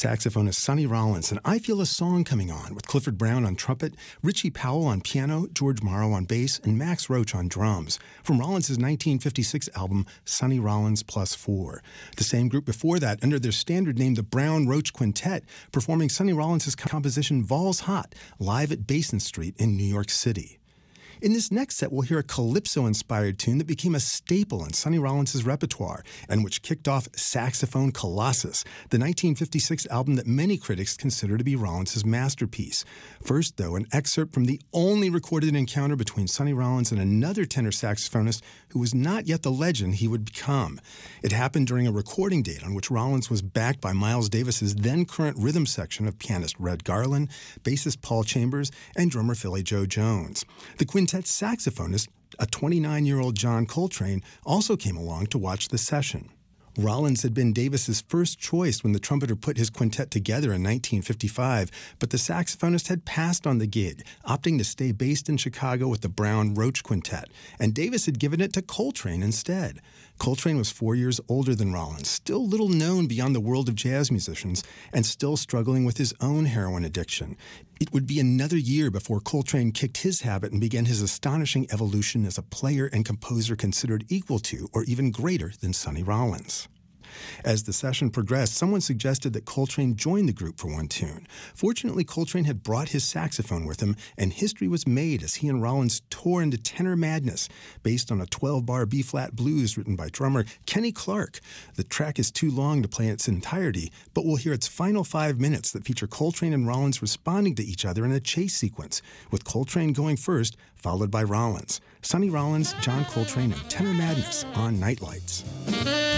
saxophonist Sonny Rollins, and I Feel a Song Coming On with Clifford Brown on trumpet, Richie Powell on piano, George Morrow on bass, and Max Roach on drums, from Rollins' 1956 album Sonny Rollins Plus Four. The same group before that, under their standard name, the Brown Roach Quintet, performing Sonny Rollins' composition Vols Hot, live at Basin Street in New York City. In this next set, we'll hear a calypso-inspired tune that became a staple in Sonny Rollins' repertoire and which kicked off Saxophone Colossus, the 1956 album that many critics consider to be Rollins' masterpiece. First, though, an excerpt from the only recorded encounter between Sonny Rollins and another tenor saxophonist who was not yet the legend he would become. It happened during a recording date on which Rollins was backed by Miles Davis's then-current rhythm section of pianist Red Garland, bassist Paul Chambers, and drummer Philly Joe Jones. The quintet saxophonist, a 29-year-old John Coltrane, also came along to watch the session. Rollins had been Davis's first choice when the trumpeter put his quintet together in 1955, but the saxophonist had passed on the gig, opting to stay based in Chicago with the Brown Roach Quintet, and Davis had given it to Coltrane instead. Coltrane was 4 years older than Rollins, still little known beyond the world of jazz musicians, and still struggling with his own heroin addiction. It would be another year before Coltrane kicked his habit and began his astonishing evolution as a player and composer considered equal to or even greater than Sonny Rollins. As the session progressed, someone suggested that Coltrane join the group for one tune. Fortunately, Coltrane had brought his saxophone with him, and history was made as he and Rollins tore into tenor madness, based on a 12-bar B-flat blues written by drummer Kenny Clarke. The track is too long to play in its entirety, but we'll hear its final 5 minutes that feature Coltrane and Rollins responding to each other in a chase sequence, with Coltrane going first, followed by Rollins. Sonny Rollins, John Coltrane, and Tenor Madness on Nightlights.